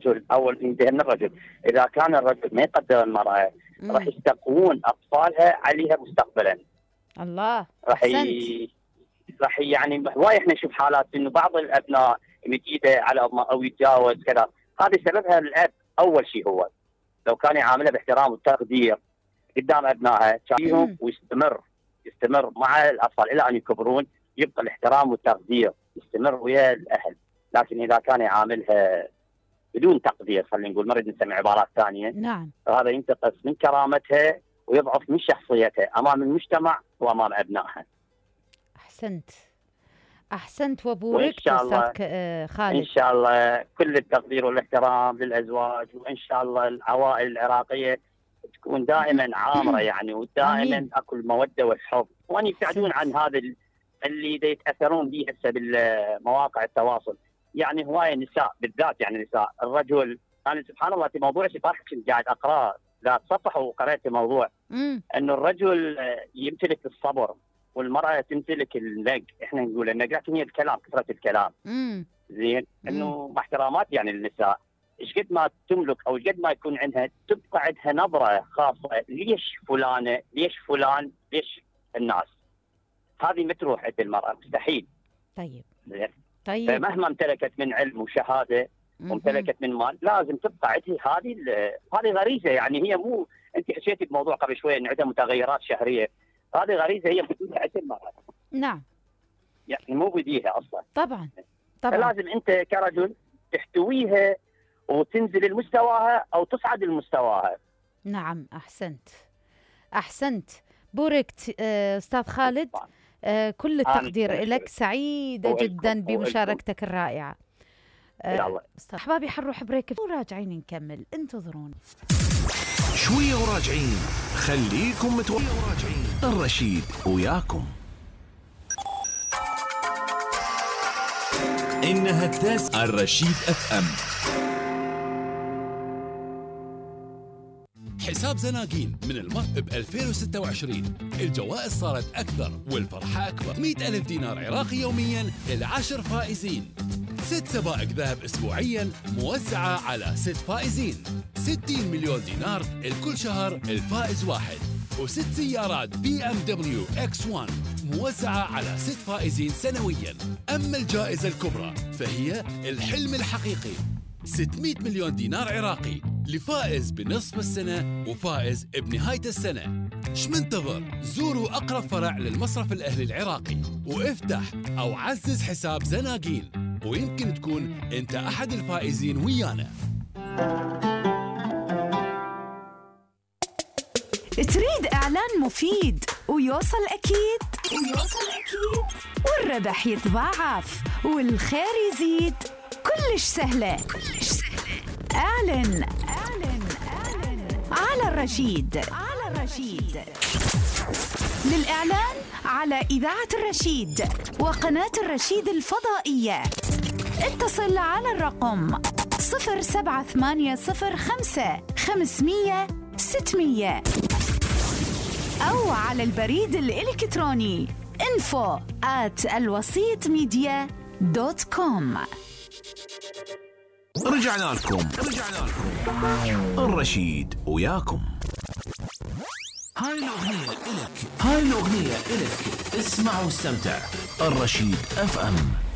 الرجل أو ينتهن الرجل، إذا كان الرجل ما يقدر المرأة راح يستقوون أطفالها عليها مستقبلا. الله. راح يعني هواي احنا نشوف حالات انه بعض الابناء يمد ايده على امه او يتجاوز كذا، هذا سببها الاب. اول شيء هو لو كان يعاملها باحترام وتقدير قدام ابنائها فيهم يستمر مع الاطفال الى ان يكبرون، يبقى الاحترام والتقدير يستمر ويا الاهل. لكن اذا كان يعاملها بدون تقدير، خلينا نقول، ما نريد نسمع عبارات ثانيه، نعم، فهذا ينتقص من كرامتها ويضعف من شخصيتها امام المجتمع وامام ابنائها. احسنت وبوركت استاذ خالد. ان شاء الله كل التقدير والاحترام للازواج، وان شاء الله العوائل العراقيه تكون دائما عامره يعني، ودائما اكو الموده والحب، وان يبتعدون عن هذا اللي يتاثرون به هسه بالمواقع التواصل. يعني هوايه نساء بالذات، يعني نساء الرجل، انا سبحان الله في موضوع صباح كنت قاعد اقرا ذات صفحه وقرأت موضوع انه الرجل يمتلك الصبر والمرأة تمتلك النق. احنا نقول النق لكن هي الكلام، كثرة الكلام. زين، انه مع احترامات يعني النساء ايش قد ما تملك او ايش قد ما يكون عندها، تبقى عندها نظرة خاصة، ليش فلانة، ليش فلان، ليش الناس. هذه ما تروح عند المرأة مستحيل. طيب. فمهما امتلكت من علم وشهادة وامتلكت من مال، لازم تبقى عندها هذه غريزة. يعني هي مو انت حكيتي بموضوع قبل شوية ان عندها متغيرات شهرية، هذه غريزة هي موجودة عند المرأة. نعم، يعني مو بديها أصلا. طبعا. فلازم أنت كرجل تحتويها وتنزل لمستواها أو تصعد لمستواها. نعم، أحسنت بوركت أستاذ خالد. كل التقدير لك، سعيدة جدا بمشاركتك الرائعة. أحبابي حنروح بريك وراجعين نكمل، انتظرون شوية وراجعين. خليكم وراجعين. الرشيد وياكم. إنها الرشيد FM. حساب زناقين من المرء ب 2026 الجوائز صارت أكثر والفرحة أكبر. 100,000 دينار عراقي يوميا ل10 فائزين، 6 سبائك ذهب أسبوعيا موزعة على 6 فائزين، 60 مليون دينار الكل شهر الفائز واحد، و6 سيارات BMW X1 موزعة على 6 فائزين سنويا. أما الجائزة الكبرى فهي الحلم الحقيقي، 600 مليون دينار عراقي لفائز بنصف السنة وفائز بنهاية السنة. منتظر؟ زوروا أقرب فرع للمصرف الأهلي العراقي وافتح أو عزز حساب زناقين، ويمكن تكون أنت أحد الفائزين ويانا. تريد إعلان مفيد ويوصل أكيد والربح يتضاعف والخير يزيد؟ كلش سهلة. اعلن على الرشيد. للإعلان على إذاعة الرشيد وقناة الرشيد الفضائية اتصل على الرقم 07805 أو على البريد الإلكتروني info@alwasitmedia.com. رجعنا لكم. الرشيد وياكم. هاي الأغنية إلك. اسمع واستمتع. الرشيد FM.